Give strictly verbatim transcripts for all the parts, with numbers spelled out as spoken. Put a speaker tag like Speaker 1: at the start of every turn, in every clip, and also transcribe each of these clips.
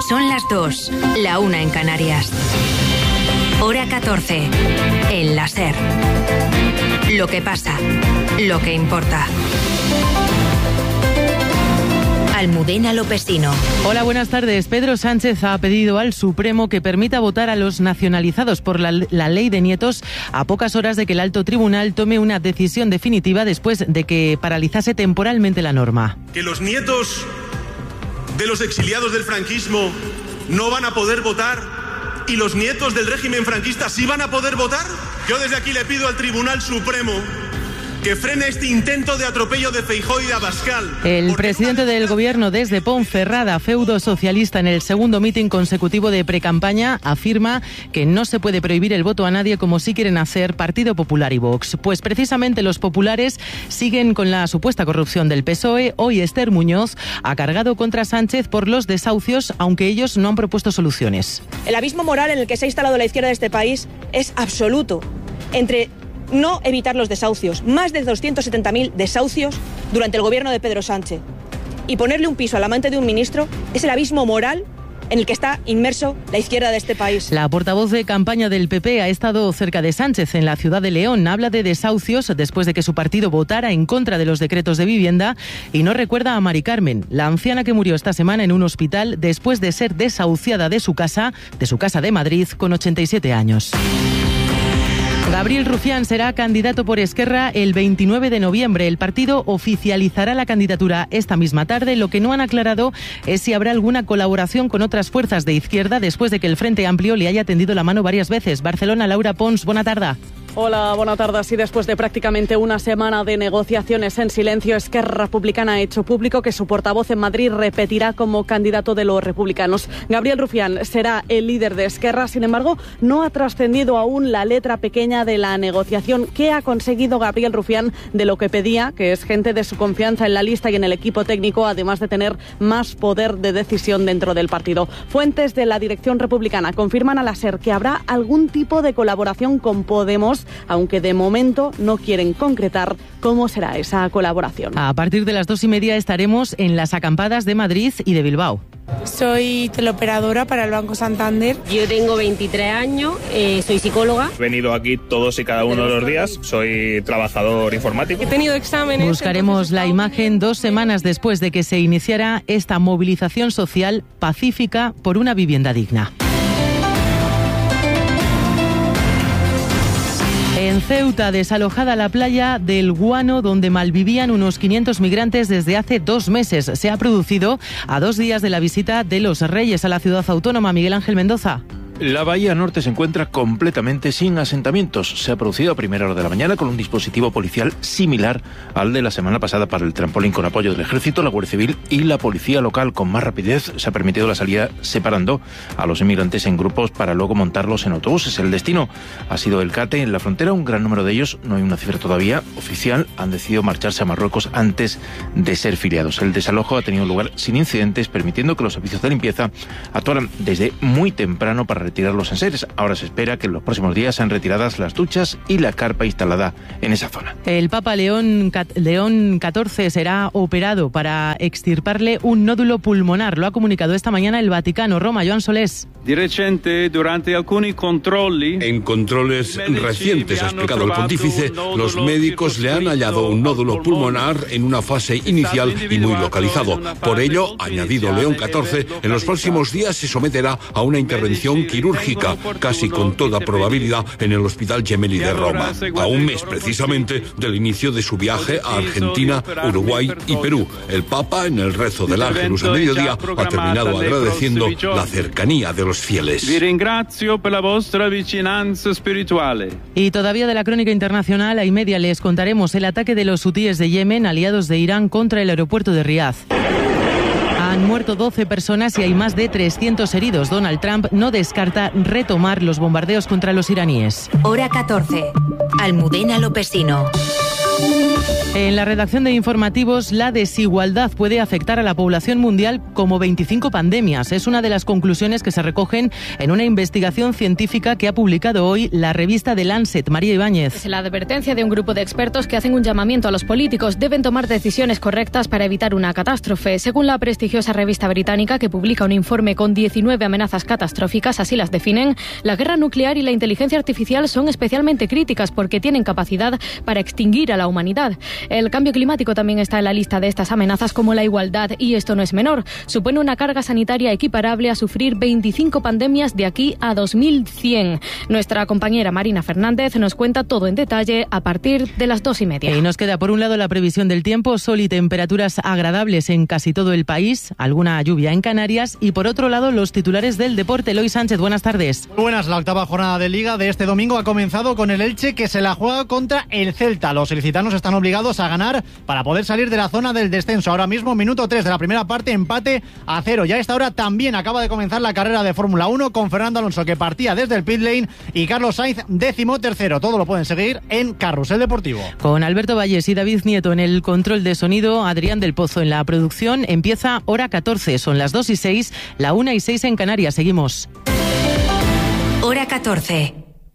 Speaker 1: Son las dos, la una en Canarias. Hora catorce, en la SER. Lo que pasa, lo que importa. Almudena Lopesino.
Speaker 2: Hola, buenas tardes. Pedro Sánchez ha pedido al Supremo que permita votar a los nacionalizados por la, la ley de nietos a pocas horas de que el alto tribunal tome una decisión definitiva después de que paralizase temporalmente la norma.
Speaker 3: Que los nietos de los exiliados del franquismo no van a poder votar y los nietos del régimen franquista sí van a poder votar. Yo desde aquí le pido al Tribunal Supremo que frene este intento de atropello de Feijóo y de Abascal.
Speaker 2: El presidente del gobierno desde Ponferrada, feudo socialista, en el segundo mitin consecutivo de precampaña, afirma que no se puede prohibir el voto a nadie como sí quieren hacer Partido Popular y Vox. Pues precisamente los populares siguen con la supuesta corrupción del P S O E. Hoy Esther Muñoz ha cargado contra Sánchez por los desahucios, aunque ellos no han propuesto soluciones.
Speaker 4: El abismo moral en el que se ha instalado la izquierda de este país es absoluto. Entre no evitar los desahucios, más de doscientos setenta mil desahucios durante el gobierno de Pedro Sánchez, y ponerle un piso al amante de un ministro es el abismo moral en el que está inmerso la izquierda de este país.
Speaker 2: La portavoz de campaña del P P ha estado cerca de Sánchez en la ciudad de León. Habla de desahucios después de que su partido votara en contra de los decretos de vivienda y no recuerda a Mari Carmen, la anciana que murió esta semana en un hospital después de ser desahuciada de su casa, de su casa de Madrid, con ochenta y siete años. Gabriel Rufián será candidato por Esquerra el veintinueve de noviembre. El partido oficializará la candidatura esta misma tarde. Lo que no han aclarado es si habrá alguna colaboración con otras fuerzas de izquierda después de que el Frente Amplio le haya tendido la mano varias veces. Barcelona, Laura Pons, buena tarde.
Speaker 5: Hola, buenas tardes. Y después de prácticamente una semana de negociaciones en silencio, Esquerra Republicana ha hecho público que su portavoz en Madrid repetirá como candidato de los republicanos. Gabriel Rufián será el líder de Esquerra. Sin embargo, no ha trascendido aún la letra pequeña de la negociación. ¿Qué ha conseguido Gabriel Rufián de lo que pedía, que es gente de su confianza en la lista y en el equipo técnico, además de tener más poder de decisión dentro del partido? Fuentes de la dirección republicana confirman a la SER que habrá algún tipo de colaboración con Podemos, aunque de momento no quieren concretar cómo será esa colaboración.
Speaker 2: A partir de las dos y media estaremos en las acampadas de Madrid y de Bilbao.
Speaker 6: Soy teleoperadora para el Banco Santander.
Speaker 7: Yo tengo veintitrés años, eh, soy psicóloga.
Speaker 8: He venido aquí todos y cada uno de los días, soy trabajador informático.
Speaker 6: He tenido exámenes.
Speaker 2: Buscaremos la imagen dos semanas después de que se iniciara esta movilización social pacífica por una vivienda digna. En Ceuta, desalojada la playa del Guano, donde malvivían unos quinientos migrantes desde hace dos meses. Se ha producido a dos días de la visita de los Reyes a la ciudad autónoma. Miguel Ángel Mendoza.
Speaker 9: La bahía norte se encuentra completamente sin asentamientos. Se ha producido a primera hora de la mañana con un dispositivo policial similar al de la semana pasada para el trampolín, con apoyo del Ejército, la Guardia Civil y la Policía Local. Con más rapidez se ha permitido la salida separando a los inmigrantes en grupos para luego montarlos en autobuses. El destino ha sido el Cate. En la frontera, un gran número de ellos, no hay una cifra todavía oficial, han decidido marcharse a Marruecos antes de ser filiados. El desalojo ha tenido lugar sin incidentes, permitiendo que los servicios de limpieza actuaran desde muy temprano para retirar los enseres. Ahora se espera que en los próximos días sean retiradas las duchas y la carpa instalada en esa zona.
Speaker 2: El Papa León, León catorce será operado para extirparle un nódulo pulmonar. Lo ha comunicado esta mañana el Vaticano. Roma, Joan Solés.
Speaker 10: Di recente, durante alcuni controlli,
Speaker 11: en controles recientes, ha explicado el pontífice, los médicos le han hallado un nódulo pulmonar en una fase inicial y muy localizado. Por ello, añadido León catorce, en los próximos días se someterá a una intervención quirúrgica, casi con toda probabilidad en el Hospital Gemelli de Roma, a un mes precisamente del inicio de su viaje a Argentina, Uruguay y Perú. El Papa, en el rezo del Ángelus a mediodía, ha terminado agradeciendo la cercanía de los fieles.
Speaker 10: Vi ringrazio per la vostra vicinanza spirituale.
Speaker 2: Y todavía de la crónica internacional, a y media les contaremos el ataque de los hutíes de Yemen, aliados de Irán, contra el aeropuerto de Riad. Han muerto doce personas y hay más de trescientos heridos. Donald Trump no descarta retomar los bombardeos contra los iraníes.
Speaker 1: Hora catorce. Almudena Lopesino.
Speaker 2: En la redacción de informativos, la desigualdad puede afectar a la población mundial como veinticinco pandemias. Es una de las conclusiones que se recogen en una investigación científica que ha publicado hoy la revista The Lancet. María Ibáñez.
Speaker 12: Es la advertencia de un grupo de expertos que hacen un llamamiento a los políticos. Deben tomar decisiones correctas para evitar una catástrofe. Según la prestigiosa revista británica, que publica un informe con diecinueve amenazas catastróficas, así las definen, la guerra nuclear y la inteligencia artificial son especialmente críticas porque tienen capacidad para extinguir a la humanidad. El cambio climático también está en la lista de estas amenazas, como la igualdad, y esto no es menor. Supone una carga sanitaria equiparable a sufrir veinticinco pandemias de aquí a dos mil cien. Nuestra compañera Marina Fernández nos cuenta todo en detalle a partir de las dos y media.
Speaker 2: Y nos queda por un lado la previsión del tiempo, sol y temperaturas agradables en casi todo el país, alguna lluvia en Canarias, y por otro lado los titulares del deporte. Eloy Sánchez, buenas tardes.
Speaker 13: Muy buenas, la octava jornada de Liga de este domingo ha comenzado con el Elche, que se la juega contra el Celta. Los ilicitanos están obligados a ganar para poder salir de la zona del descenso. Ahora mismo, minuto tres de la primera parte, empate a cero. Ya a esta hora también acaba de comenzar la carrera de Fórmula uno con Fernando Alonso, que partía desde el pit lane, y Carlos Sainz, décimo tercero. Todo lo pueden seguir en Carrusel Deportivo.
Speaker 2: Con Alberto Valles y David Nieto en el control de sonido, Adrián del Pozo en la producción. Empieza hora catorce, son las dos y seis, la una y seis en Canarias. Seguimos.
Speaker 1: Hora catorce.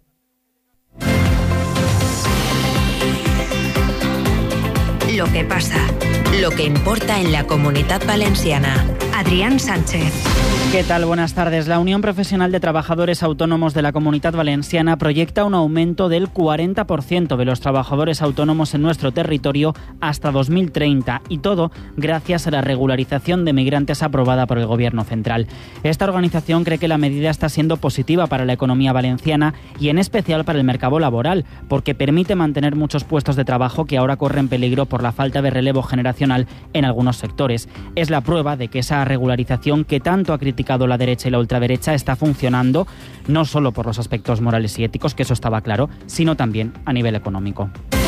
Speaker 1: Lo que pasa, lo que importa en la Comunitat Valenciana. Adrián Sánchez.
Speaker 14: ¿Qué tal? Buenas tardes. La Unión Profesional de Trabajadores Autónomos de la Comunitat Valenciana proyecta un aumento del cuarenta por ciento de los trabajadores autónomos en nuestro territorio hasta dos mil treinta, y todo gracias a la regularización de migrantes aprobada por el Gobierno central. Esta organización cree que la medida está siendo positiva para la economía valenciana y en especial para el mercado laboral, porque permite mantener muchos puestos de trabajo que ahora corren peligro por la falta de relevo generacional en algunos sectores. Es la prueba de que esa regularización que tanto ha criticado la derecha y la ultraderecha está funcionando, no solo por los aspectos morales y éticos, que eso estaba claro, sino también a nivel económico.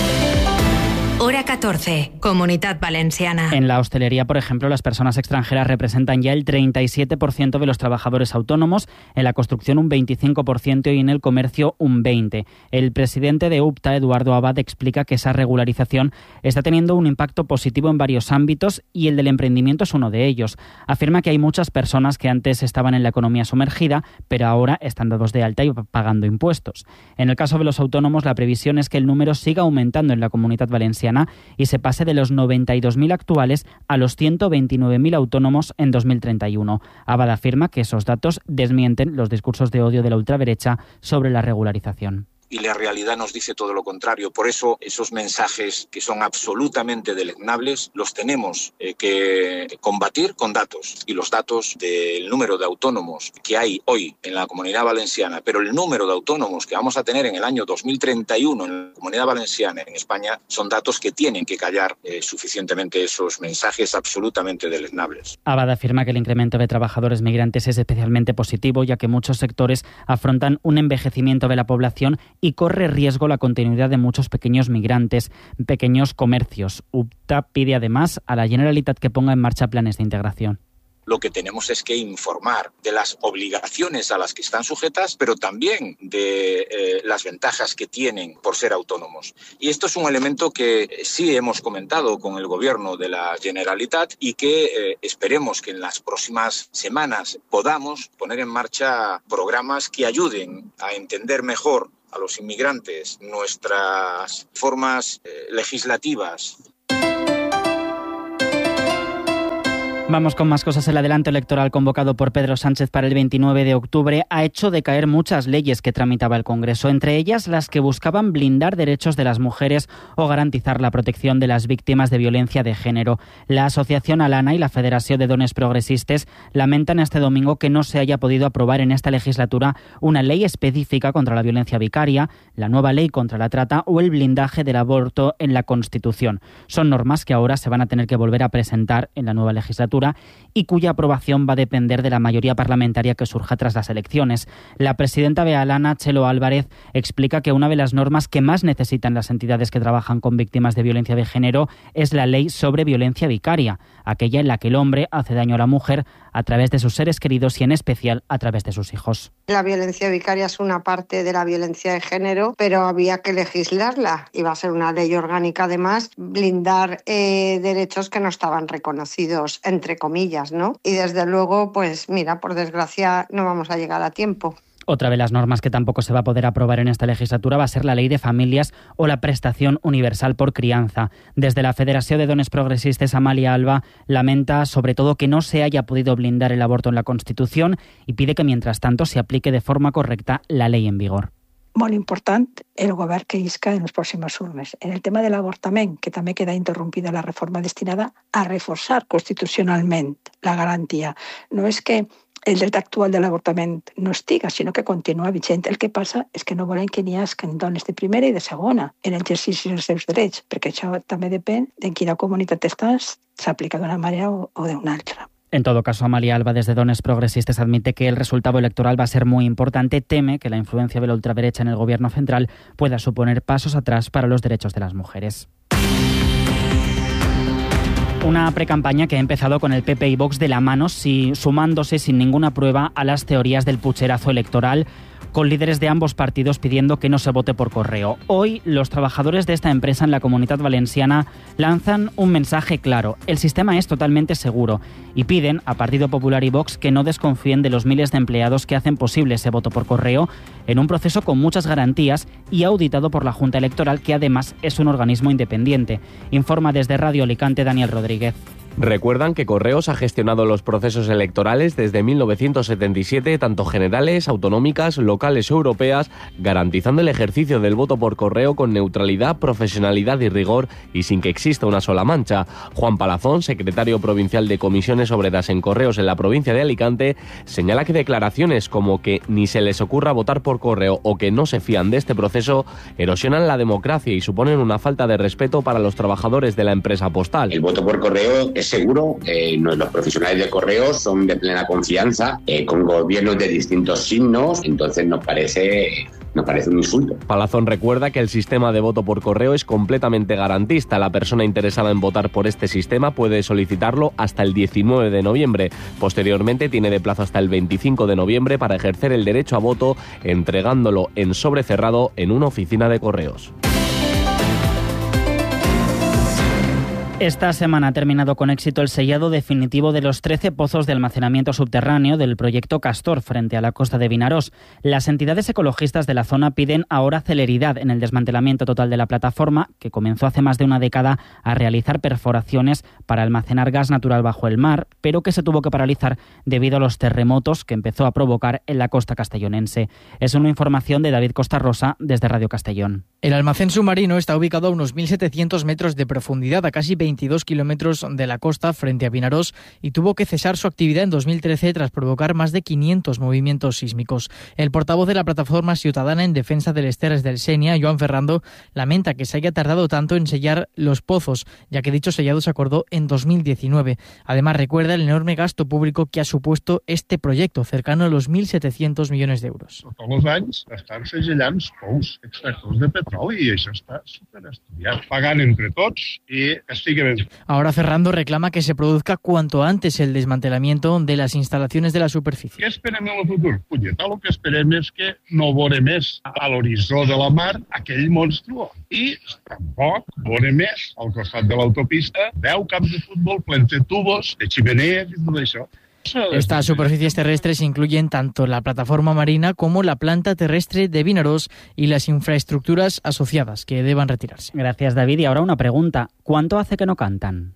Speaker 1: Hora catorce, Comunitat Valenciana.
Speaker 14: En la hostelería, por ejemplo, las personas extranjeras representan ya el treinta y siete por ciento de los trabajadores autónomos, en la construcción un veinticinco por ciento y en el comercio un veinte por ciento. El presidente de UPTA, Eduardo Abad, explica que esa regularización está teniendo un impacto positivo en varios ámbitos y el del emprendimiento es uno de ellos. Afirma que hay muchas personas que antes estaban en la economía sumergida, pero ahora están dados de alta y pagando impuestos. En el caso de los autónomos, la previsión es que el número siga aumentando en la Comunitat Valenciana y se pase de los noventa y dos mil actuales a los ciento veintinueve mil autónomos en dos mil treinta y uno. Abad afirma que esos datos desmienten los discursos de odio de la ultraderecha sobre la regularización.
Speaker 15: Y la realidad nos dice todo lo contrario. Por eso esos mensajes que son absolutamente deleznables los tenemos eh, que combatir con datos. Y los datos del número de autónomos que hay hoy en la Comunidad Valenciana, pero el número de autónomos que vamos a tener en el año dos mil treinta y uno en la Comunidad Valenciana, en España, son datos que tienen que callar eh, suficientemente esos mensajes absolutamente deleznables.
Speaker 14: Abad afirma que el incremento de trabajadores migrantes es especialmente positivo, ya que muchos sectores afrontan un envejecimiento de la población y corre riesgo la continuidad de muchos pequeños migrantes, pequeños comercios. UPTA pide además a la Generalitat que ponga en marcha planes de integración.
Speaker 15: Lo que tenemos es que informar de las obligaciones a las que están sujetas, pero también de eh, las ventajas que tienen por ser autónomos. Y esto es un elemento que sí hemos comentado con el Gobierno de la Generalitat y que eh, esperemos que en las próximas semanas podamos poner en marcha programas que ayuden a entender mejor a los inmigrantes nuestras formas eh, legislativas.
Speaker 14: Vamos con más cosas. El adelanto electoral convocado por Pedro Sánchez para el veintinueve de octubre ha hecho decaer muchas leyes que tramitaba el Congreso, entre ellas las que buscaban blindar derechos de las mujeres o garantizar la protección de las víctimas de violencia de género. La Asociación Alana y la Federación de Dones Progresistes lamentan este domingo que no se haya podido aprobar en esta legislatura una ley específica contra la violencia vicaria, la nueva ley contra la trata o el blindaje del aborto en la Constitución. Son normas que ahora se van a tener que volver a presentar en la nueva legislatura y cuya aprobación va a depender de la mayoría parlamentaria que surja tras las elecciones. La presidenta de Alana, Chelo Álvarez, explica que una de las normas que más necesitan las entidades que trabajan con víctimas de violencia de género es la ley sobre violencia vicaria, aquella en la que el hombre hace daño a la mujer a través de sus seres queridos y en especial a través de sus hijos.
Speaker 16: La violencia vicaria es una parte de la violencia de género, pero había que legislarla. Iba a ser una ley orgánica, además, blindar eh, derechos que no estaban reconocidos, entre comillas, ¿no? Y desde luego, pues mira, por desgracia no vamos a llegar a tiempo.
Speaker 14: Otra de las normas que tampoco se va a poder aprobar en esta legislatura va a ser la Ley de Familias o la Prestación Universal por Crianza. Desde la Federación de Dones Progresistes, Amalia Alba lamenta sobre todo que no se haya podido blindar el aborto en la Constitución y pide que mientras tanto se aplique de forma correcta la ley en vigor.
Speaker 17: Molt important el govern que isca en els pròxims urnes. En el tema de l'avortament, que també queda interrompida la reforma destinada a reforçar constitucionalment la garantia. No és que el dret actual de l'avortament no estiga, sinó que continua vigent. El que passa és que no volem que n'hi hagi dones de primera i de segona en l'exercici dels seus drets, perquè això també depèn de en quina comunitat estàs, s'aplica d'una manera o, o d'una altra.
Speaker 14: En todo caso, Amalia Alba, desde Dones Progresistas, admite que el resultado electoral va a ser muy importante. Teme que la influencia de la ultraderecha en el gobierno central pueda suponer pasos atrás para los derechos de las mujeres. Una precampaña que ha empezado con el P P y Vox de la mano, si, sumándose sin ninguna prueba a las teorías del pucherazo electoral, con líderes de ambos partidos pidiendo que no se vote por correo. Hoy, los trabajadores de esta empresa en la Comunitat Valenciana lanzan un mensaje claro. El sistema es totalmente seguro y piden a Partido Popular y Vox que no desconfíen de los miles de empleados que hacen posible ese voto por correo en un proceso con muchas garantías y auditado por la Junta Electoral, que además es un organismo independiente. Informa desde Radio Alicante Daniel Rodríguez.
Speaker 18: Recuerdan que Correos ha gestionado los procesos electorales desde mil novecientos setenta y siete, tanto generales, autonómicas, locales o europeas, garantizando el ejercicio del voto por correo con neutralidad, profesionalidad y rigor y sin que exista una sola mancha. Juan Palazón, secretario provincial de Comisiones Obreras en Correos en la provincia de Alicante, señala que declaraciones como que ni se les ocurra votar por correo o que no se fían de este proceso erosionan la democracia y suponen una falta de respeto para los trabajadores de la empresa postal.
Speaker 19: El voto por correo es seguro, eh, los profesionales de correos son de plena confianza, eh, con gobiernos de distintos signos, entonces nos parece, nos parece un insulto.
Speaker 18: Palazón recuerda que el sistema de voto por correo es completamente garantista. La persona interesada en votar por este sistema puede solicitarlo hasta el diecinueve de noviembre. Posteriormente tiene de plazo hasta el veinticinco de noviembre para ejercer el derecho a voto, entregándolo en sobre cerrado en una oficina de correos.
Speaker 14: Esta semana ha terminado con éxito el sellado definitivo de los trece pozos de almacenamiento subterráneo del proyecto Castor frente a la costa de Vinarós. Las entidades ecologistas de la zona piden ahora celeridad en el desmantelamiento total de la plataforma, que comenzó hace más de una década a realizar perforaciones para almacenar gas natural bajo el mar, pero que se tuvo que paralizar debido a los terremotos que empezó a provocar en la costa castellonense. Es una información de David Costa Rosa desde Radio Castellón.
Speaker 20: El almacén submarino está ubicado a unos mil setecientos metros de profundidad, a casi veintidós kilómetros de la costa frente a Vinarós, y tuvo que cesar su actividad en dos mil trece tras provocar más de quinientos movimientos sísmicos. El portavoz de la plataforma ciudadana en defensa del Esteres del Senia, Joan Ferrando, lamenta que se haya tardado tanto en sellar los pozos, ya que dicho sellado se acordó en dos mil diecinueve. Además, recuerda el enorme gasto público que ha supuesto este proyecto, cercano a los mil setecientos millones de euros.
Speaker 21: Tots els anys estan segellant pous extractors de petroli i això està superestudiat. Pagant entre tots i estigui ben.
Speaker 20: Ahora Ferrando reclama que se produzca cuanto antes el desmantelamiento de las instalaciones de la superficie.
Speaker 21: Què esperem en el futur? Punyeta, el que esperem és que no veure més a l'horitzó de la mar aquell monstruo. I tampoc veure més al costat de l'autopista deu camps de futbol plens de tubos, de ximenees i tot això.
Speaker 20: Estas superficies terrestres incluyen tanto la plataforma marina como la planta terrestre de Vinarós y las infraestructuras asociadas que deban retirarse.
Speaker 14: Gracias, David. Y ahora una pregunta. ¿Cuánto hace que no cantan?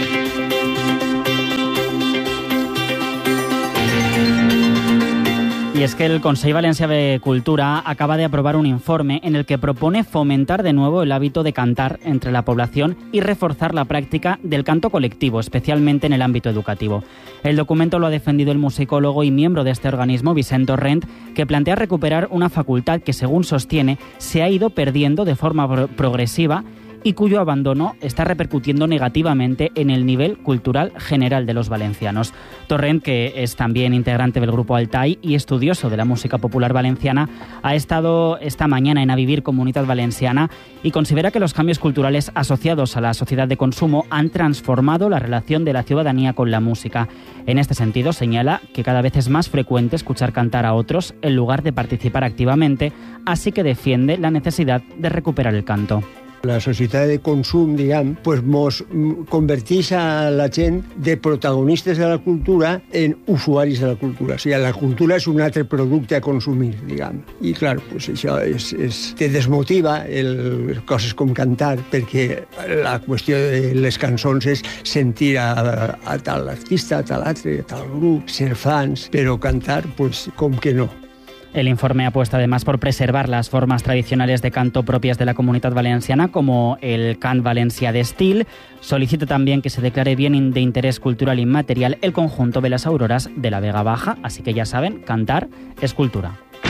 Speaker 14: Y es que el Consell Valencià de Cultura acaba de aprobar un informe en el que propone fomentar de nuevo el hábito de cantar entre la población y reforzar la práctica del canto colectivo, especialmente en el ámbito educativo. El documento lo ha defendido el musicólogo y miembro de este organismo, Vicent Torrent, que plantea recuperar una facultad que, según sostiene, se ha ido perdiendo de forma pro- progresiva y cuyo abandono está repercutiendo negativamente en el nivel cultural general de los valencianos. Torrent, que es también integrante del grupo Altai y estudioso de la música popular valenciana, ha estado esta mañana en A Vivir Comunitat Valenciana y considera que los cambios culturales asociados a la sociedad de consumo han transformado la relación de la ciudadanía con la música. En este sentido, señala que cada vez es más frecuente escuchar cantar a otros en lugar de participar activamente, así que defiende la necesidad de recuperar el canto.
Speaker 3: La societat de consum, diguem, pues mos converteix a la gent de protagonistes de la cultura en usuaris de la cultura. O sigui, la cultura és un altre producte a consumir, diguem. I, clar, pues això és, és, te desmotiva el, coses com cantar, perquè la qüestió de les cançons és sentir a, a tal artista, a tal altre, a tal grup, ser fans, però cantar, pues, com que no.
Speaker 14: El informe apuesta además por preservar las formas tradicionales de canto propias de la Comunitat Valenciana, como el cant valencià d'estil. Solicita también que se declare bien de interés cultural inmaterial el conjunto de las Auroras de la Vega Baja. Así que ya saben, cantar es cultura.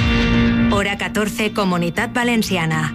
Speaker 1: Hora catorce, Comunitat Valenciana.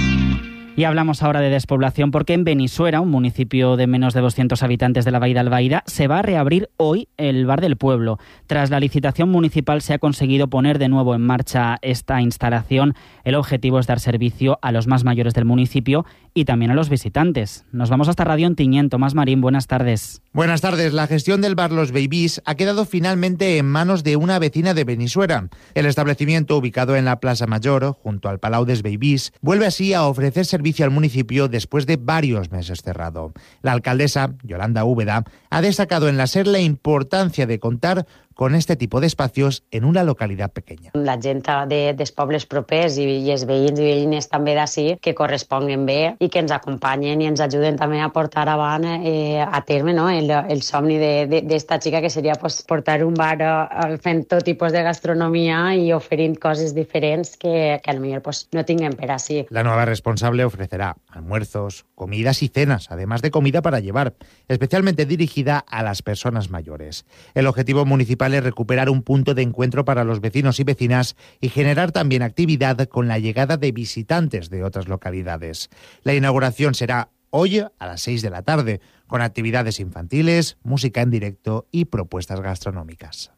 Speaker 14: Y hablamos ahora de despoblación porque en Benissuera, un municipio de menos de doscientos habitantes de la Vall d'Albaida, se va a reabrir hoy el Bar del Pueblo. Tras la licitación municipal se ha conseguido poner de nuevo en marcha esta instalación. El objetivo es dar servicio a los más mayores del municipio y también a los visitantes. Nos vamos hasta Radio Ontinyent. Tomás Marín, buenas tardes.
Speaker 22: Buenas tardes. La gestión del bar Los Babies ha quedado finalmente en manos de una vecina de Benissuera. El establecimiento, ubicado en la Plaza Mayor, junto al Palau des Babies, vuelve así a ofrecer servicio al municipio después de varios meses cerrado. La alcaldesa, Yolanda Úbeda, ha destacado en la SER la importancia de contar con este tipo de espacios en una localidad pequeña.
Speaker 23: La gent de, dels pobles propers i, i els veïns i veïnes també d'ací que corresponguen bé i que ens acompanyen i ens ajuden també a portar avant eh, a terme, no? el, el somni d'esta xica, que seria pues, portar un bar eh, fent tot tipus de gastronomia i oferint coses diferents que, que potser pues, no tinguem per ací.
Speaker 22: La nueva responsable ofrecerá almuerzos, comidas y cenas, además de comida para llevar, especialmente dirigida a las personas mayores. El objetivo municipal es recuperar un punto de encuentro para los vecinos y vecinas y generar también actividad con la llegada de visitantes de otras localidades. La inauguración será hoy a las seis de la tarde, con actividades infantiles, música en directo y propuestas gastronómicas.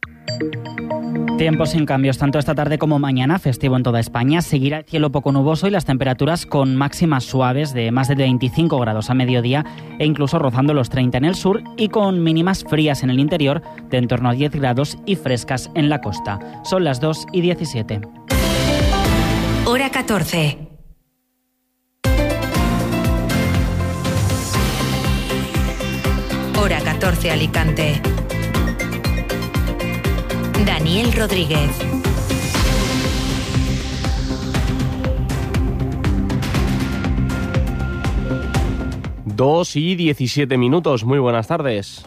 Speaker 14: Tiempo sin cambios, tanto esta tarde como mañana, festivo en toda España. Seguirá el cielo poco nuboso y las temperaturas con máximas suaves de más de veinticinco grados a mediodía e incluso rozando los treinta en el sur, y con mínimas frías en el interior de en torno a diez grados y frescas en la costa. Son las dos y diecisiete.
Speaker 1: Hora catorce. Hora catorce, Alicante. Daniel Rodríguez.
Speaker 18: Dos y diecisiete minutos. Muy buenas tardes.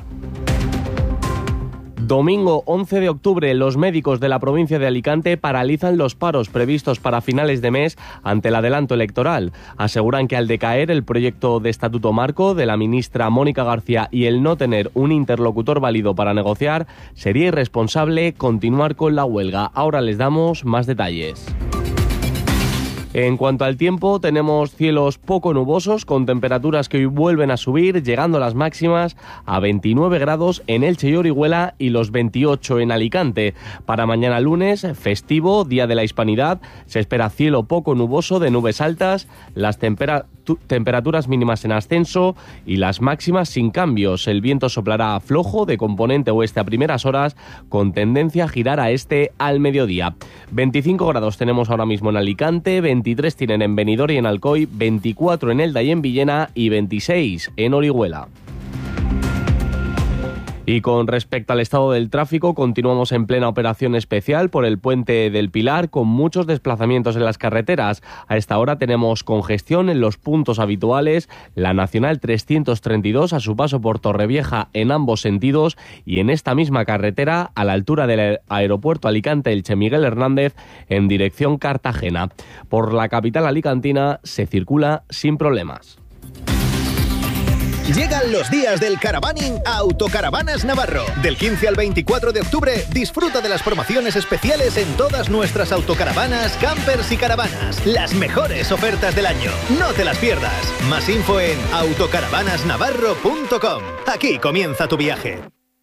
Speaker 18: Domingo once de octubre, los médicos de la provincia de Alicante paralizan los paros previstos para finales de mes ante el adelanto electoral. Aseguran que al decaer el proyecto de estatuto marco de la ministra Mónica García y el no tener un interlocutor válido para negociar, sería irresponsable continuar con la huelga. Ahora les damos más detalles. En cuanto al tiempo, tenemos cielos poco nubosos con temperaturas que hoy vuelven a subir, llegando las máximas a veintinueve grados en Elche y Orihuela y los veintiocho en Alicante. Para mañana lunes, festivo, Día de la Hispanidad, se espera cielo poco nuboso de nubes altas, las tempera- temperaturas mínimas en ascenso y las máximas sin cambios. El viento soplará flojo de componente oeste a primeras horas, con tendencia a girar a este al mediodía. veinticinco grados tenemos ahora mismo en Alicante, veintitrés tienen en Benidorm y en Alcoy, veinticuatro en Elda y en Villena y veintiséis en Orihuela. Y con respecto al estado del tráfico, continuamos en plena operación especial por el Puente del Pilar, con muchos desplazamientos en las carreteras. A esta hora tenemos congestión en los puntos habituales, la Nacional trescientos treinta y dos a su paso por Torrevieja en ambos sentidos, y en esta misma carretera a la altura del aeropuerto Alicante-Elche Miguel Hernández en dirección Cartagena. Por la capital alicantina se circula sin problemas.
Speaker 4: Llegan los días del caravaning a Autocaravanas Navarro. Del quince al veinticuatro de octubre, disfruta de las promociones especiales en todas nuestras autocaravanas, campers y caravanas. Las mejores ofertas del año. No te las pierdas. Más info en autocaravanas navarro punto com. Aquí comienza tu viaje.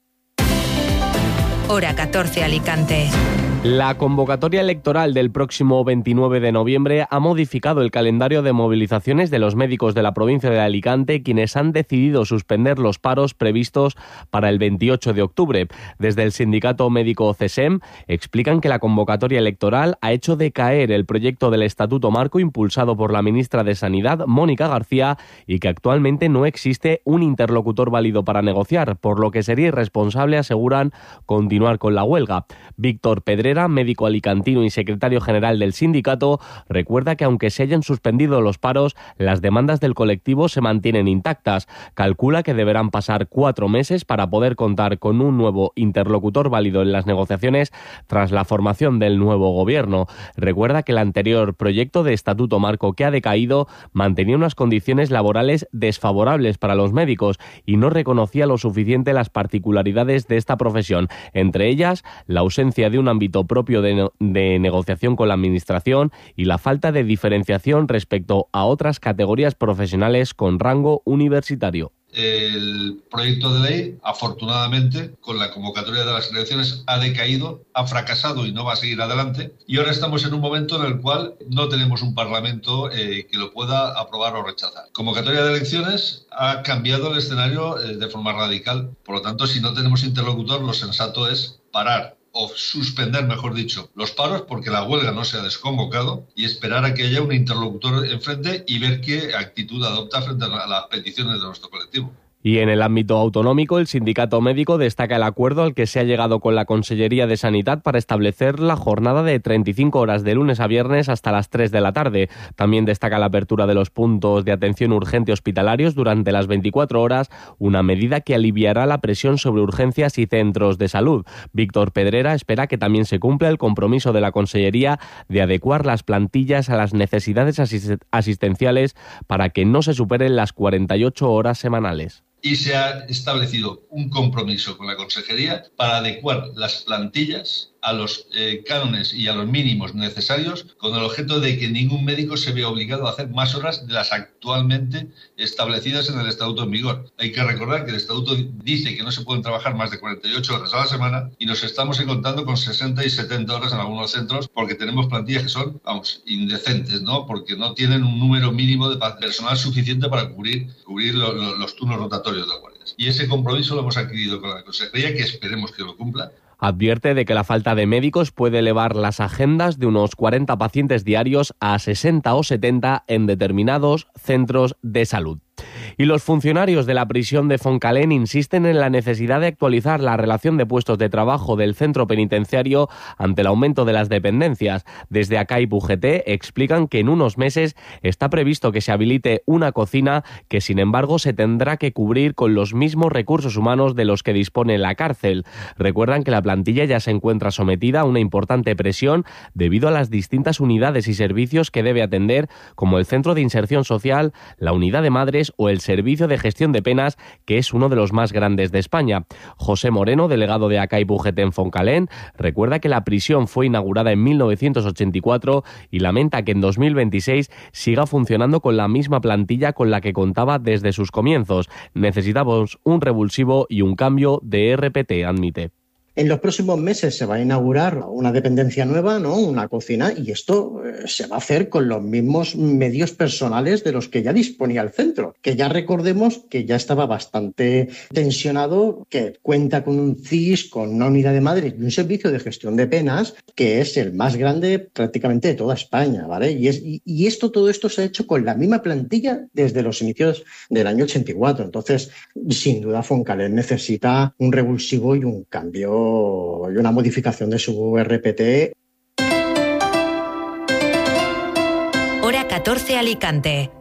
Speaker 1: Hora catorce, Alicante.
Speaker 18: La convocatoria electoral del próximo veintinueve de noviembre ha modificado el calendario de movilizaciones de los médicos de la provincia de Alicante, quienes han decidido suspender los paros previstos para el veintiocho de octubre. Desde el sindicato médico C E S E M explican que la convocatoria electoral ha hecho decaer el proyecto del Estatuto Marco impulsado por la ministra de Sanidad, Mónica García, y que actualmente no existe un interlocutor válido para negociar, por lo que sería irresponsable, aseguran, continuar con la huelga. Víctor Pedrera, médico alicantino y secretario general del sindicato, recuerda que aunque se hayan suspendido los paros, las demandas del colectivo se mantienen intactas. Calcula que deberán pasar cuatro meses para poder contar con un nuevo interlocutor válido en las negociaciones tras la formación del nuevo gobierno. Recuerda que el anterior proyecto de Estatuto Marco que ha decaído mantenía unas condiciones laborales desfavorables para los médicos y no reconocía lo suficiente las particularidades de esta profesión, entre ellas la ausencia de un ámbito propio de, no, de negociación con la Administración y la falta de diferenciación respecto a otras categorías profesionales con rango universitario.
Speaker 5: El proyecto de ley, afortunadamente, con la convocatoria de las elecciones, ha decaído, ha fracasado y no va a seguir adelante. Y ahora estamos en un momento en el cual no tenemos un Parlamento eh, que lo pueda aprobar o rechazar. Convocatoria de elecciones ha cambiado el escenario eh, de forma radical. Por lo tanto, si no tenemos interlocutor, lo sensato es parar o suspender, mejor dicho, los paros porque la huelga no se ha desconvocado y esperar a que haya un interlocutor enfrente y ver qué actitud adopta frente a las peticiones de nuestro colectivo.
Speaker 18: Y en el ámbito autonómico, el sindicato médico destaca el acuerdo al que se ha llegado con la Consellería de Sanidad para establecer la jornada de treinta y cinco horas de lunes a viernes hasta las tres de la tarde. También destaca la apertura de los puntos de atención urgente hospitalarios durante las veinticuatro horas, una medida que aliviará la presión sobre urgencias y centros de salud. Víctor Pedrera espera que también se cumpla el compromiso de la Consellería de adecuar las plantillas a las necesidades asist- asistenciales para que no se superen las cuarenta y ocho horas semanales.
Speaker 5: Y se ha establecido un compromiso con la Consejería para adecuar las plantillas a los eh, cánones y a los mínimos necesarios con el objeto de que ningún médico se vea obligado a hacer más horas de las actualmente establecidas en el Estatuto en vigor. Hay que recordar que el Estatuto dice que no se pueden trabajar más de cuarenta y ocho horas a la semana y nos estamos encontrando con sesenta y setenta horas en algunos centros porque tenemos plantillas que son, vamos, indecentes, ¿no? Porque no tienen un número mínimo de personal suficiente para cubrir, cubrir lo, lo, los turnos rotatorios de guardias. Y ese compromiso lo hemos adquirido con la Consejería, que esperemos que lo cumpla.
Speaker 18: Advierte de que la falta de médicos puede elevar las agendas de unos cuarenta pacientes diarios a sesenta o setenta en determinados centros de salud. Y los funcionarios de la prisión de Foncalén insisten en la necesidad de actualizar la relación de puestos de trabajo del centro penitenciario ante el aumento de las dependencias. Desde ACAIP U G T explican que en unos meses está previsto que se habilite una cocina que, sin embargo, se tendrá que cubrir con los mismos recursos humanos de los que dispone la cárcel. Recuerdan que la plantilla ya se encuentra sometida a una importante presión debido a las distintas unidades y servicios que debe atender, como el Centro de Inserción Social, la Unidad de Madres o el Servicio de Gestión de Penas, que es uno de los más grandes de España. José Moreno, delegado de ACAIP U G T en Foncalén, recuerda que la prisión fue inaugurada en mil novecientos ochenta y cuatro y lamenta que en dos mil veintiséis siga funcionando con la misma plantilla con la que contaba desde sus comienzos. Necesitamos un revulsivo y un cambio de R P T, admite.
Speaker 7: En los próximos meses se va a inaugurar una dependencia nueva, ¿no? Una cocina, y esto eh, se va a hacer con los mismos medios personales de los que ya disponía el centro, que ya recordemos que ya estaba bastante tensionado, que cuenta con un C I S, con una unidad de madres y un servicio de gestión de penas que es el más grande prácticamente de toda España, ¿vale? Y, es, y, y esto, todo esto se ha hecho con la misma plantilla desde los inicios del año ochenta y cuatro. Entonces, sin duda, Foncalén necesita un revulsivo y un cambio y una modificación de su R P T.
Speaker 1: Hora catorce, Alicante.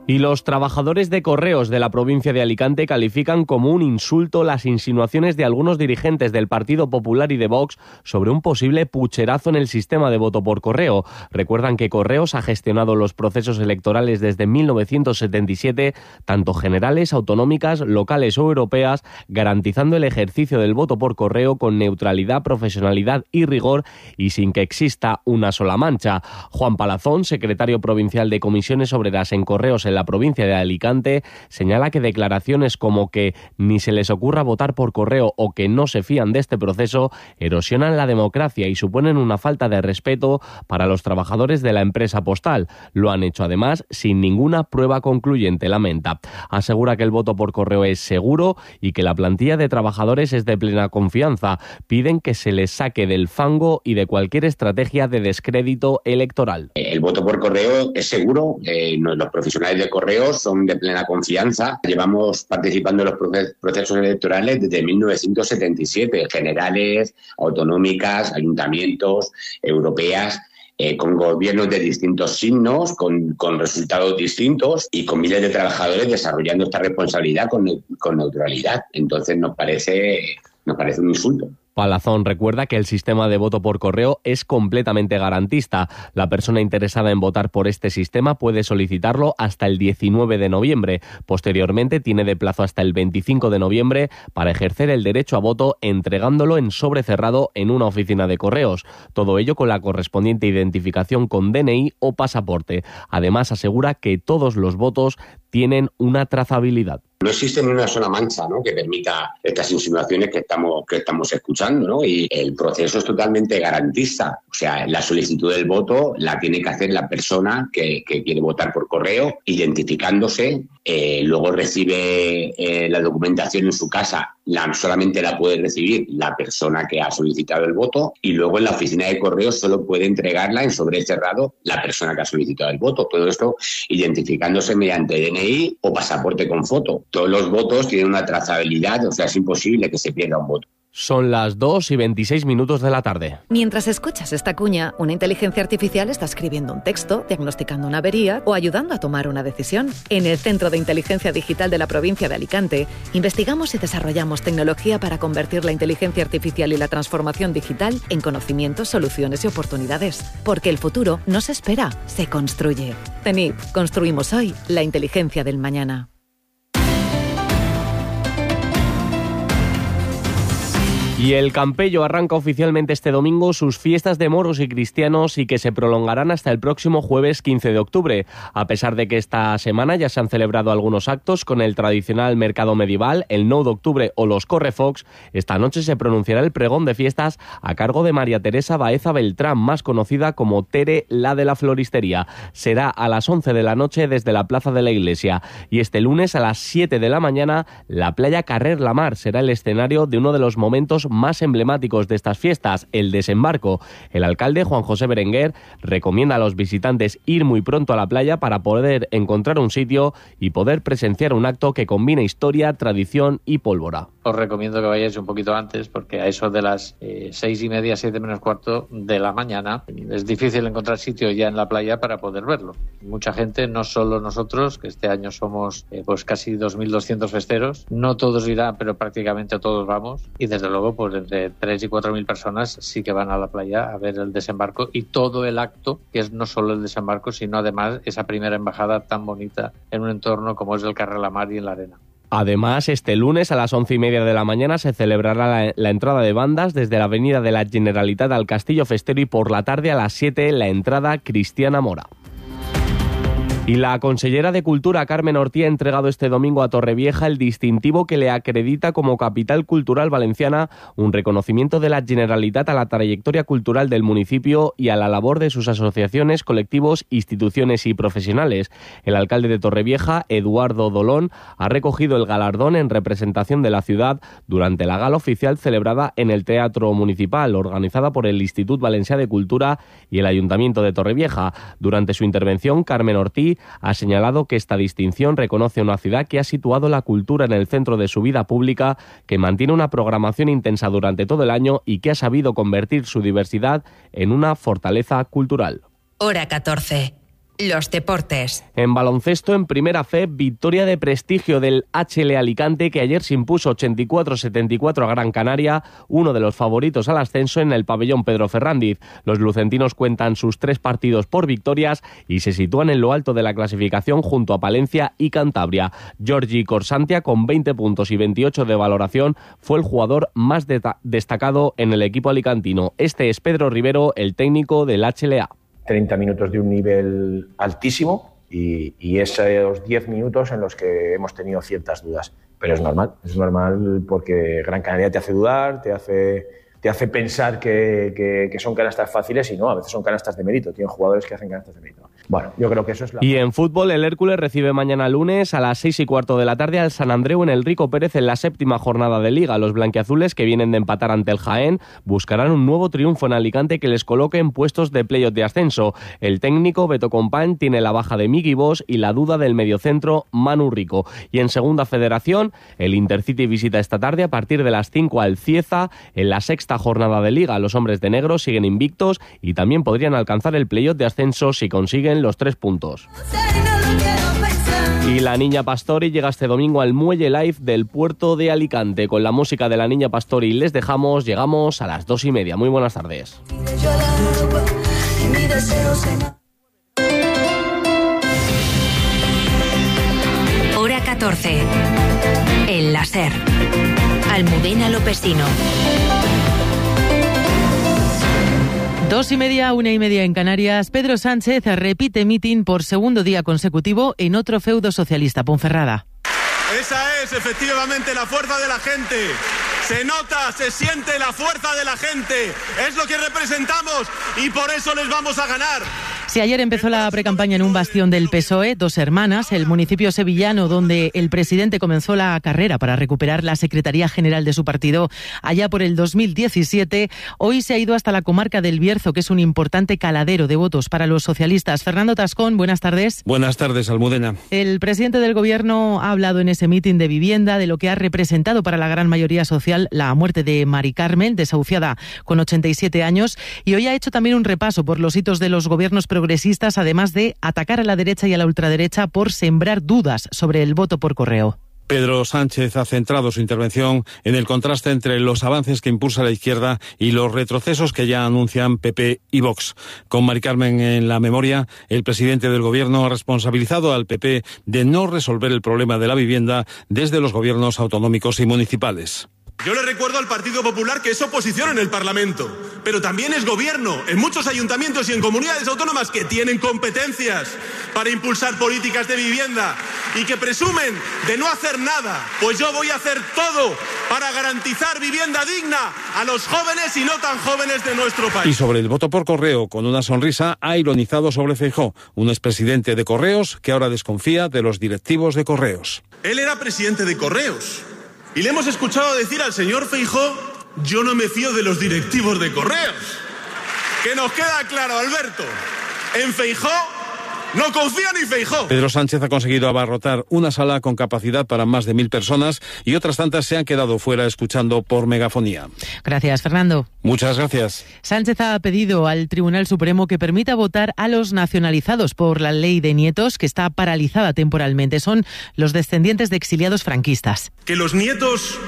Speaker 18: Y los trabajadores de correos de la provincia de Alicante califican como un insulto las insinuaciones de algunos dirigentes del Partido Popular y de Vox sobre un posible pucherazo en el sistema de voto por correo. Recuerdan que Correos ha gestionado los procesos electorales desde mil novecientos setenta y siete, tanto generales, autonómicas, locales o europeas, garantizando el ejercicio del voto por correo con neutralidad, profesionalidad y rigor y sin que exista una sola mancha. Juan Palazón, secretario provincial de Comisiones Obreras en Correos en la provincia de Alicante, señala que declaraciones como que ni se les ocurra votar por correo o que no se fían de este proceso erosionan la democracia y suponen una falta de respeto para los trabajadores de la empresa postal. Lo han hecho además sin ninguna prueba concluyente, lamenta. Asegura que el voto por correo es seguro y que la plantilla de trabajadores es de plena confianza. Piden que se les saque del fango y de cualquier estrategia de descrédito electoral.
Speaker 19: El voto por correo es seguro, eh, los profesionales de correos son de plena confianza. Llevamos participando en los procesos electorales desde mil novecientos setenta y siete, generales, autonómicas, ayuntamientos, europeas, eh, con gobiernos de distintos signos, con, con resultados distintos y con miles de trabajadores desarrollando esta responsabilidad con, con neutralidad. Entonces nos parece, nos parece un insulto.
Speaker 18: Palazón recuerda que el sistema de voto por correo es completamente garantista. La persona interesada en votar por este sistema puede solicitarlo hasta el diecinueve de noviembre. Posteriormente tiene de plazo hasta el veinticinco de noviembre para ejercer el derecho a voto entregándolo en sobre cerrado en una oficina de correos. Todo ello con la correspondiente identificación con D N I o pasaporte. Además asegura que todos los votos tienen una trazabilidad.
Speaker 19: No existe ni una sola mancha, ¿no?, que permita estas insinuaciones que estamos, que estamos escuchando, ¿no? Y el proceso es totalmente garantista. O sea, la solicitud del voto la tiene que hacer la persona que, que quiere votar por correo, identificándose, eh, luego recibe eh, la documentación en su casa. La, solamente la puede recibir la persona que ha solicitado el voto y luego en la oficina de correos solo puede entregarla en sobre cerrado la persona que ha solicitado el voto. Todo esto identificándose mediante D N I o pasaporte con foto. Todos los votos tienen una trazabilidad, o sea, es imposible que se pierda un voto.
Speaker 18: Son las dos y veintiséis minutos de la tarde.
Speaker 6: Mientras escuchas esta cuña, una inteligencia artificial está escribiendo un texto, diagnosticando una avería o ayudando a tomar una decisión. En el Centro de Inteligencia Digital de la provincia de Alicante, investigamos y desarrollamos tecnología para convertir la inteligencia artificial y la transformación digital en conocimientos, soluciones y oportunidades. Porque el futuro no se espera, se construye. C E N I P, construimos hoy la inteligencia del mañana.
Speaker 18: Y el Campello arranca oficialmente este domingo sus fiestas de moros y cristianos y que se prolongarán hasta el próximo jueves quince de octubre. A pesar de que esta semana ya se han celebrado algunos actos con el tradicional mercado medieval, el nueve de octubre o los correfocs, esta noche se pronunciará el pregón de fiestas a cargo de María Teresa Baeza Beltrán, más conocida como Tere, la de la floristería. Será a las once de la noche desde la plaza de la iglesia. Y este lunes a las siete de la mañana, la playa Carrer la Mar será el escenario de uno de los momentos más emblemáticos de estas fiestas, el desembarco. El alcalde, Juan José Berenguer, recomienda a los visitantes ir muy pronto a la playa para poder encontrar un sitio y poder presenciar un acto que combina historia, tradición y pólvora.
Speaker 8: Os recomiendo que vayáis un poquito antes porque a eso de las eh, seis y media, siete menos cuarto de la mañana es difícil encontrar sitio ya en la playa para poder verlo. Mucha gente, no solo nosotros, que este año somos eh, pues casi dos mil doscientos festeros, no todos irán, pero prácticamente todos vamos y desde luego pues entre tres y cuatro mil personas sí que van a la playa a ver el desembarco y todo el acto, que es no solo el desembarco, sino además esa primera embajada tan bonita en un entorno como es el Carrer la Mar y en la arena.
Speaker 18: Además, este lunes a las once y media de la mañana se celebrará la, la entrada de bandas desde la avenida de la Generalitat al Castillo Festero y por la tarde a las siete la entrada Cristiana Mora. Y la consellera de Cultura, Carmen Ortí, ha entregado este domingo a Torrevieja el distintivo que le acredita como capital cultural valenciana, un reconocimiento de la Generalitat a la trayectoria cultural del municipio y a la labor de sus asociaciones, colectivos, instituciones y profesionales. El alcalde de Torrevieja, Eduardo Dolón, ha recogido el galardón en representación de la ciudad durante la gala oficial celebrada en el Teatro Municipal, organizada por el Institut Valencià de Cultura y el Ayuntamiento de Torrevieja. Durante su intervención, Carmen Ortí ha señalado que esta distinción reconoce a una ciudad que ha situado la cultura en el centro de su vida pública, que mantiene una programación intensa durante todo el año y que ha sabido convertir su diversidad en una fortaleza cultural.
Speaker 1: Hora catorce. Los deportes.
Speaker 18: En baloncesto, en Primera F, victoria de prestigio del H L Alicante, que ayer se impuso ochenta y cuatro a setenta y cuatro a Gran Canaria, uno de los favoritos al ascenso en el pabellón Pedro Ferrándiz. Los lucentinos cuentan sus tres partidos por victorias y se sitúan en lo alto de la clasificación junto a Palencia y Cantabria. Giorgi Corsantia, con veinte puntos y veintiocho de valoración, fue el jugador más de- destacado en el equipo alicantino. Este es Pedro Rivero, el técnico del H L A.
Speaker 9: treinta minutos de un nivel altísimo y, y esos diez minutos en los que hemos tenido ciertas dudas. Pero es normal, es normal porque Gran Canaria te hace dudar, te hace, te hace pensar que, que, que son canastas fáciles y no, a veces son canastas de mérito. Tienen jugadores que hacen canastas de mérito. Bueno, yo creo que eso es la...
Speaker 18: Y en fútbol, el Hércules recibe mañana lunes a las seis y cuarto de la tarde al San Andreu en el Rico Pérez en la séptima jornada de Liga. Los blanquiazules, que vienen de empatar ante el Jaén, buscarán un nuevo triunfo en Alicante que les coloque en puestos de playoff de ascenso. El técnico Beto Compañ tiene la baja de Migui Bosch y la duda del mediocentro Manu Rico. Y en segunda federación, el Intercity visita esta tarde a partir de las cinco al Cieza en la sexta jornada de Liga. Los hombres de negro siguen invictos y también podrían alcanzar el playoff de ascenso si consiguen los tres puntos. Y la Niña Pastori llega este domingo al Muelle Live del puerto de Alicante. Con la música de la Niña Pastori les dejamos, llegamos a las dos y media. Muy buenas tardes.
Speaker 1: Hora catorce. El La Ser. Almudena Lopesino.
Speaker 2: Dos y media, una y media en Canarias. Pedro Sánchez repite mitin por segundo día consecutivo en otro feudo socialista, Ponferrada.
Speaker 10: Esa es efectivamente la fuerza de la gente. Se nota, se siente la fuerza de la gente. Es lo que representamos y por eso les vamos a ganar.
Speaker 2: Si ayer empezó la precampaña en un bastión del P S O E, Dos Hermanas, el municipio sevillano donde el presidente comenzó la carrera para recuperar la Secretaría General de su partido allá por el dos mil diecisiete, hoy se ha ido hasta la comarca del Bierzo, que es un importante caladero de votos para los socialistas. Fernando Tascón, buenas tardes.
Speaker 11: Buenas tardes, Almudena.
Speaker 2: El presidente del Gobierno ha hablado en ese mitin de vivienda de lo que ha representado para la gran mayoría social la muerte de Mari Carmen, desahuciada con ochenta y siete años, y hoy ha hecho también un repaso por los hitos de los gobiernos progresistas, además de atacar a la derecha y a la ultraderecha por sembrar dudas sobre el voto por correo.
Speaker 11: Pedro Sánchez ha centrado su intervención en el contraste entre los avances que impulsa la izquierda y los retrocesos que ya anuncian P P y Vox. Con Mari Carmen en la memoria, el presidente del Gobierno ha responsabilizado al P P de no resolver el problema de la vivienda desde los gobiernos autonómicos y municipales.
Speaker 10: Yo le recuerdo al Partido Popular que es oposición en el Parlamento, pero también es gobierno en muchos ayuntamientos y en comunidades autónomas que tienen competencias para impulsar políticas de vivienda y que presumen de no hacer nada. Pues yo voy a hacer todo para garantizar vivienda digna a los jóvenes y no tan jóvenes de nuestro país.
Speaker 11: Y sobre el voto por correo, con una sonrisa, ha ironizado sobre Feijóo, un expresidente de Correos que ahora desconfía de los directivos de Correos.
Speaker 10: Él era presidente de Correos. Y le hemos escuchado decir al señor Feijóo, yo no me fío de los directivos de Correos. Que nos queda claro, Alberto, en Feijóo no confía ni Feijóo.
Speaker 11: Pedro Sánchez ha conseguido abarrotar una sala con capacidad para más de mil personas y otras tantas se han quedado fuera escuchando por megafonía.
Speaker 2: Gracias, Fernando.
Speaker 11: Muchas gracias.
Speaker 2: Sánchez ha pedido al Tribunal Supremo que permita votar a los nacionalizados por la ley de nietos, que está paralizada temporalmente. Son los descendientes de exiliados franquistas.
Speaker 10: Que los nietos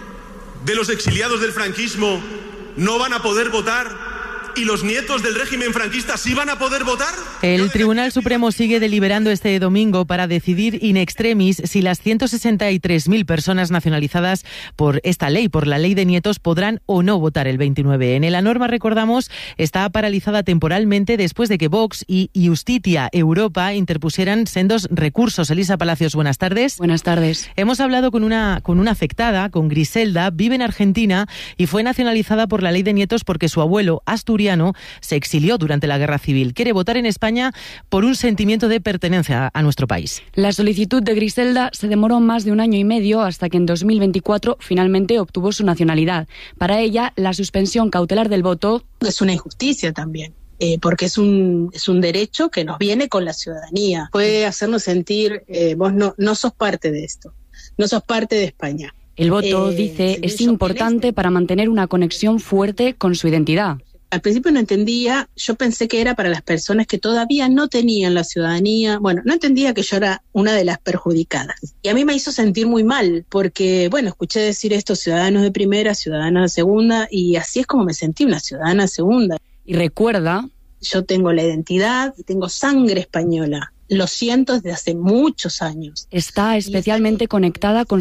Speaker 10: de los exiliados del franquismo no van a poder votar y los nietos del régimen franquista sí van a poder votar.
Speaker 2: El Tribunal Supremo sigue deliberando este domingo para decidir in extremis si las ciento sesenta y tres mil personas nacionalizadas por esta ley, por la ley de nietos, podrán o no votar el veintinueve. En la norma, recordamos, está paralizada temporalmente después de que Vox y Justitia Europa interpusieran sendos recursos. Elisa Palacios, buenas tardes.
Speaker 24: Buenas tardes.
Speaker 2: Hemos hablado con una, con una afectada, con Griselda, vive en Argentina y fue nacionalizada por la ley de nietos porque su abuelo, asturiano, se exilió durante la Guerra Civil. Quiere votar en España por un sentimiento de pertenencia a nuestro país.
Speaker 24: La solicitud de Griselda se demoró más de un año y medio hasta que en dos mil veinticuatro finalmente obtuvo su nacionalidad. Para ella, la suspensión cautelar del voto
Speaker 25: es una injusticia también. Eh, porque es un, es un derecho que nos viene con la ciudadanía. Puede hacernos sentir, eh, vos no, no sos parte de esto, no sos parte de España.
Speaker 24: El voto,
Speaker 25: eh,
Speaker 24: dice, es importante para mantener una conexión fuerte con su identidad.
Speaker 25: Al principio no entendía, yo pensé que era para las personas que todavía no tenían la ciudadanía. Bueno, no entendía que yo era una de las perjudicadas. Y a mí me hizo sentir muy mal, porque, bueno, escuché decir esto, ciudadanos de primera, ciudadanos de segunda, y así es como me sentí, una ciudadana segunda.
Speaker 24: Y recuerda...
Speaker 25: Yo tengo la identidad, tengo sangre española. Lo siento desde hace muchos años.
Speaker 24: Está especialmente conectada con